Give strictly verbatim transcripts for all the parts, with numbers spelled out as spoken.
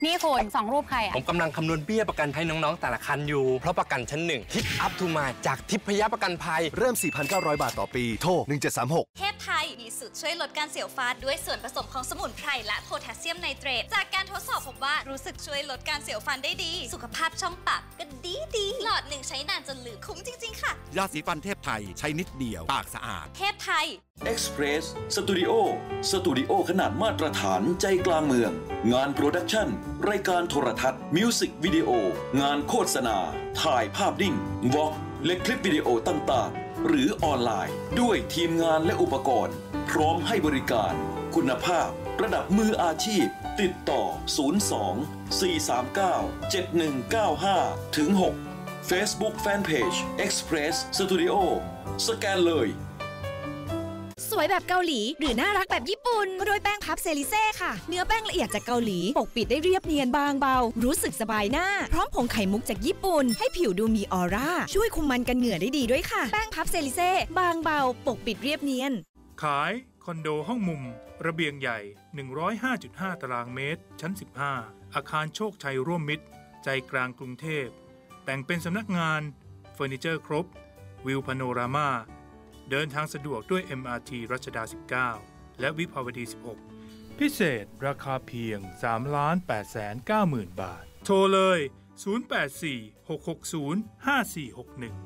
นี่คุณสองรูปใครอ่ะผมกำลังคำนวณเบี้ยประกันให้น้องๆแต่ละคันอยู่เพราะประกันชั้นหนึ่งทิปอัพทูมาจากทิพยประกันภัยเริ่ม สี่พันเก้าร้อย บาทต่อปีโทรหนึ่งเจ็ดสามหกเทพไทยมีสูตรช่วยลดการเสียวฟันด้วยส่วนผสมของสมุนไพรและโพแทสเซียมไนเตรตจากการทดสอบพบว่ารู้สึกช่วยลดการเสียวฟันได้ดีสุขภาพช่องปากก็ดีดีหลอดหนึ่งใช้นานจนลืมคุ้มจริงๆค่ะยาสีฟันเทพไทยใช้นิดเดียวปากสะอาดเทพไทย Express Studio สตูดิโอขนาดมาตรฐานใจกลางเมืองงานโปรดักชั่นรายการโทรทัศน์มิวสิกวิดีโองานโฆษณาถ่ายภาพนิ่งวอล์กและคลิปวิดีโอต่างๆหรือออนไลน์ด้วยทีมงานและอุปกรณ์พร้อมให้บริการคุณภาพระดับมืออาชีพติดต่อศูนย์ สอง สี่ สาม เก้า เจ็ด หนึ่ง เก้า ห้า ถึง หก Facebook Fanpage Express Studio สแกนเลยสวยแบบเกาหลีหรือน่ารักแบบญี่ปุ่นก็ด้วยแป้งพับเซริเซ่ค่ะเนื้อแป้งละเอียดจากเกาหลีปกปิดได้เรียบเนียนบางเบารู้สึกสบายหน้าพร้อมผงไข่มุกจากญี่ปุ่นให้ผิวดูมีออร่าช่วยคุมมันกันเหงื่อได้ดีด้วยค่ะแป้งพับเซริเซ่บางเบาปกปิดเรียบเนียนขายคอนโดห้องมุมระเบียงใหญ่ หนึ่งร้อยห้าจุดห้า ตารางเมตรชั้นสิบห้าอาคารโชคชัยร่วมมิตรใจกลางกรุงเทพแต่งเป็นสำนักงานเฟอร์นิเจอร์ครบวิวพาโนรามาเดินทางสะดวกด้วย เอ็ม อาร์ ที รัชดาสิบเก้าและวิภาวดีสิบหกพิเศษราคาเพียง สามล้านแปดแสนเก้าหมื่น บาทโทรเลยศูนย์ แปด สี่ หก หก ศูนย์ ห้า สี่ หก หนึ่ง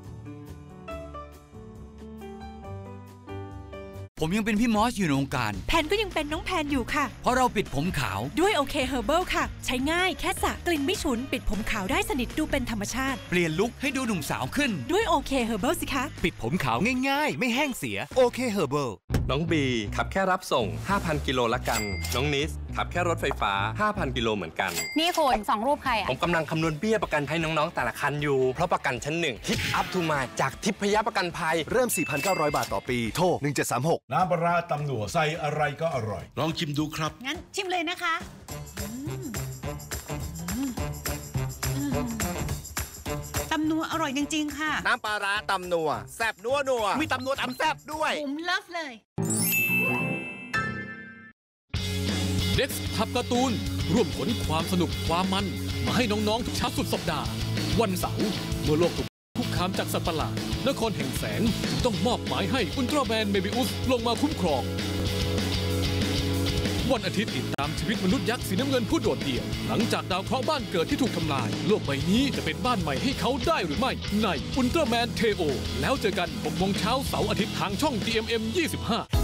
ผมยังเป็นพี่มอสอยู่ในวงการแพนก็ยังเป็นน้องแพนอยู่ค่ะเพราะเราปิดผมขาวด้วยโอเคเฮอร์เบิลค่ะใช้ง่ายแค่สระกลิ่นไม่ฉุนปิดผมขาวได้สนิทดูเป็นธรรมชาติเปลี่ยนลุคให้ดูหนุ่มสาวขึ้นด้วยโอเคเฮอร์เบิลสิคะปิดผมขาวง่ายๆไม่แห้งเสียโอเคเฮอร์เบิลน้องบีขับแค่รับส่ง ห้าพัน กิโลละกันน้องนิสขับแค่รถไฟฟ้า ห้าพัน กิโลเหมือนกันนี่คุณสองรูปใครอ่ะผมกำลังคำนวณเบี้ยประกันให้น้องๆแต่ละคันอยู่เพราะประกันชั้นหนึ่งทิปอัพทูมาจากทิพยประกันภัยเริ่ม สี่พันเก้าร้อย บาทต่อปีโทรหนึ่งเจ็ดสามหกน้ำปลาตำหนัวใส่อะไรก็อร่อยลองชิมดูครับงั้นชิมเลยนะคะตำนัวอร่อยจริงๆค่ะน้ำปลาตำนัวแซ่บนัวนัวมีตำนัวตำแซ่บด้วยผมเลิฟเลยเด็กซ์ทับการ์ตูนร่วมขนความสนุกความมันมาให้น้องๆทุกเช้าสุดสัปดาห์วันเสาร์เมื่อโลกถูกคุกคามจากสัตว์ประหลาดนครแห่งแสงจึงต้องมอบหมายให้อุลตร้าแมนเมบิอุสลงมาคุ้มครองวันอาทิตย์ติดตามชีวิตมนุษย์ยักษ์สีน้ำเงินผู้โดดเดี่ยวหลังจากดาวเคราะห์บ้านเกิดที่ถูกทำลายโลกใบนี้จะเป็นบ้านใหม่ให้เขาได้หรือไม่ในอุลตร้าแมนเทโอแล้วเจอกันหกโมงเช้าเสาร์อาทิตย์ทางช่อง ดี เอ็ม เอ็ม ยี่สิบห้า